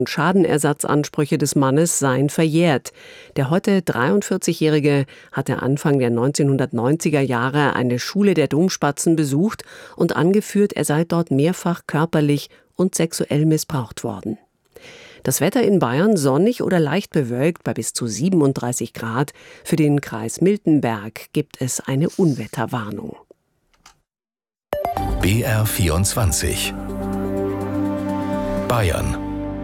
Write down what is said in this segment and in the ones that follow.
Schadenersatzansprüche des Mannes seien verjährt. Der heute 43-Jährige hatte Anfang der 1990er Jahre eine Schule der Domspatzen besucht und angeführt, er sei dort mehrfach körperlich und sexuell missbraucht worden. Das Wetter in Bayern sonnig oder leicht bewölkt bei bis zu 37 Grad. Für den Kreis Miltenberg gibt es eine Unwetterwarnung. BR24 Bayern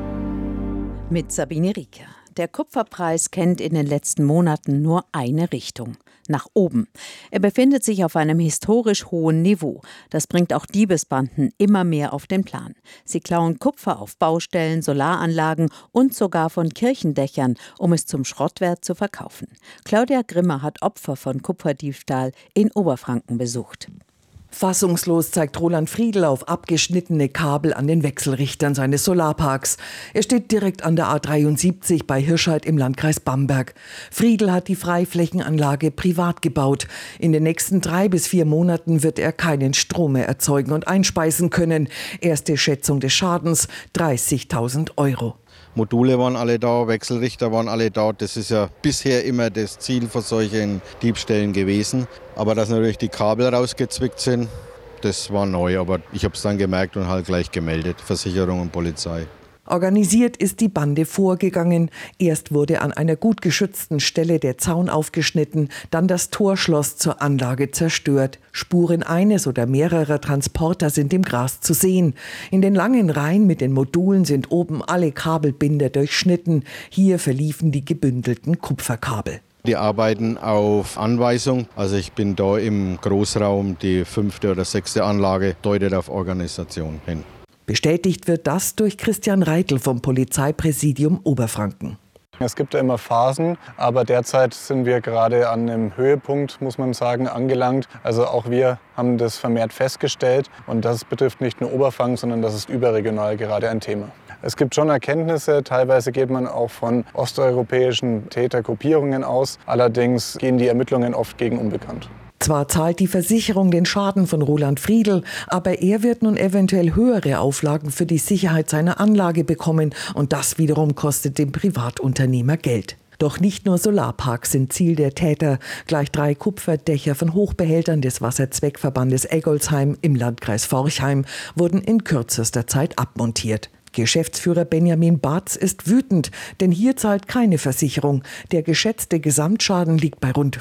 mit Sabine Rieker. Der Kupferpreis kennt in den letzten Monaten nur eine Richtung: nach oben. Er befindet sich auf einem historisch hohen Niveau. Das bringt auch Diebesbanden immer mehr auf den Plan. Sie klauen Kupfer auf Baustellen, Solaranlagen und sogar von Kirchendächern, um es zum Schrottwert zu verkaufen. Claudia Grimmer hat Opfer von Kupferdiebstahl in Oberfranken besucht. Fassungslos zeigt Roland Friedl auf abgeschnittene Kabel an den Wechselrichtern seines Solarparks. Er steht direkt an der A73 bei Hirscheid im Landkreis Bamberg. Friedl hat die Freiflächenanlage privat gebaut. In den nächsten 3 bis 4 Monaten wird er keinen Strom mehr erzeugen und einspeisen können. Erste Schätzung des Schadens: 30.000 €. Module waren alle da, Wechselrichter waren alle da. Das ist ja bisher immer das Ziel von solchen Diebstählen gewesen. Aber dass natürlich die Kabel rausgezwickt sind, das war neu. Aber ich habe es dann gemerkt und halt gleich gemeldet, Versicherung und Polizei. Organisiert ist die Bande vorgegangen. Erst wurde an einer gut geschützten Stelle der Zaun aufgeschnitten, dann das Torschloss zur Anlage zerstört. Spuren eines oder mehrerer Transporter sind im Gras zu sehen. In den langen Reihen mit den Modulen sind oben alle Kabelbinder durchschnitten. Hier verliefen die gebündelten Kupferkabel. Die arbeiten auf Anweisung. Also ich bin da im Großraum, die 5. oder 6. Anlage deutet auf Organisation hin. Bestätigt wird das durch Christian Reitel vom Polizeipräsidium Oberfranken. Es gibt ja immer Phasen, aber derzeit sind wir gerade an einem Höhepunkt, muss man sagen, angelangt. Also auch wir haben das vermehrt festgestellt und das betrifft nicht nur Oberfranken, sondern das ist überregional gerade ein Thema. Es gibt schon Erkenntnisse, teilweise geht man auch von osteuropäischen Tätergruppierungen aus, allerdings gehen die Ermittlungen oft gegen unbekannt. Zwar zahlt die Versicherung den Schaden von Roland Friedl, aber er wird nun eventuell höhere Auflagen für die Sicherheit seiner Anlage bekommen und das wiederum kostet dem Privatunternehmer Geld. Doch nicht nur Solarparks sind Ziel der Täter. Gleich 3 Kupferdächer von Hochbehältern des Wasserzweckverbandes Eggolsheim im Landkreis Forchheim wurden in kürzester Zeit abmontiert. Geschäftsführer Benjamin Barz ist wütend, denn hier zahlt keine Versicherung. Der geschätzte Gesamtschaden liegt bei rund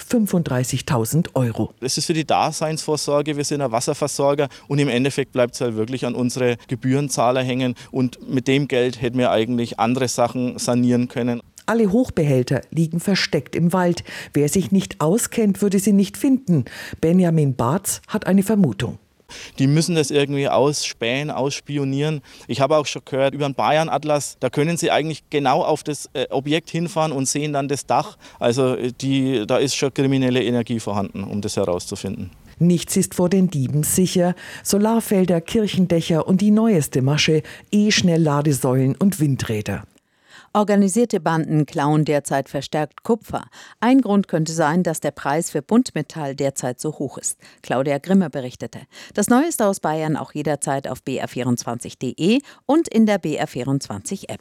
35.000 €. Es ist für die Daseinsvorsorge, wir sind ein Wasserversorger und im Endeffekt bleibt es halt wirklich an unsere Gebührenzahler hängen und mit dem Geld hätten wir eigentlich andere Sachen sanieren können. Alle Hochbehälter liegen versteckt im Wald. Wer sich nicht auskennt, würde sie nicht finden. Benjamin Barz hat eine Vermutung. Die müssen das irgendwie ausspähen, ausspionieren. Ich habe auch schon gehört, über den Bayern-Atlas, da können Sie eigentlich genau auf das Objekt hinfahren und sehen dann das Dach. Also da ist schon kriminelle Energie vorhanden, um das herauszufinden. Nichts ist vor den Dieben sicher. Solarfelder, Kirchendächer und die neueste Masche: E-Schnellladesäulen und Windräder. Organisierte Banden klauen derzeit verstärkt Kupfer. Ein Grund könnte sein, dass der Preis für Buntmetall derzeit so hoch ist. Claudia Grimmer berichtete. Das Neueste aus Bayern auch jederzeit auf br24.de und in der BR24-App.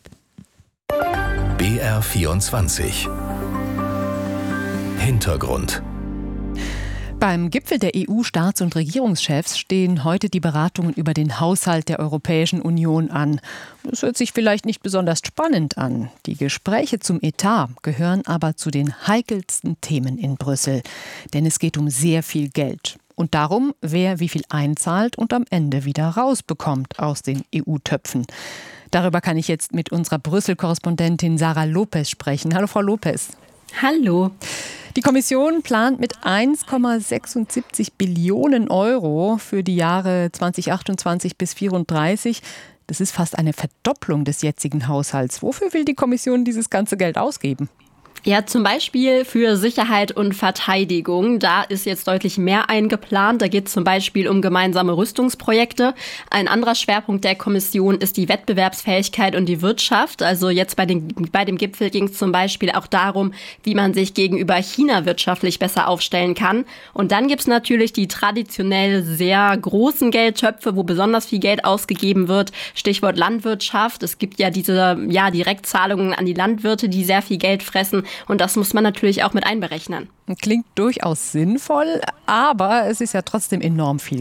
BR24 Hintergrund. Beim Gipfel der EU-Staats- und Regierungschefs stehen heute die Beratungen über den Haushalt der Europäischen Union an. Das hört sich vielleicht nicht besonders spannend an. Die Gespräche zum Etat gehören aber zu den heikelsten Themen in Brüssel. Denn es geht um sehr viel Geld. Und darum, wer wie viel einzahlt und am Ende wieder rausbekommt aus den EU-Töpfen. Darüber kann ich jetzt mit unserer Brüssel-Korrespondentin Sarah Lopez sprechen. Hallo, Frau Lopez. Hallo. Die Kommission plant mit 1,76 Billionen € für die Jahre 2028 bis 2034. Das ist fast eine Verdopplung des jetzigen Haushalts. Wofür will die Kommission dieses ganze Geld ausgeben? Ja, zum Beispiel für Sicherheit und Verteidigung. Da ist jetzt deutlich mehr eingeplant. Da geht es zum Beispiel um gemeinsame Rüstungsprojekte. Ein anderer Schwerpunkt der Kommission ist die Wettbewerbsfähigkeit und die Wirtschaft. Also jetzt bei dem Gipfel ging es zum Beispiel auch darum, wie man sich gegenüber China wirtschaftlich besser aufstellen kann. Und dann gibt es natürlich die traditionell sehr großen Geldtöpfe, wo besonders viel Geld ausgegeben wird. Stichwort Landwirtschaft. Es gibt ja diese Direktzahlungen an die Landwirte, die sehr viel Geld fressen. Und das muss man natürlich auch mit einberechnen. Klingt durchaus sinnvoll, aber es ist ja trotzdem enorm viel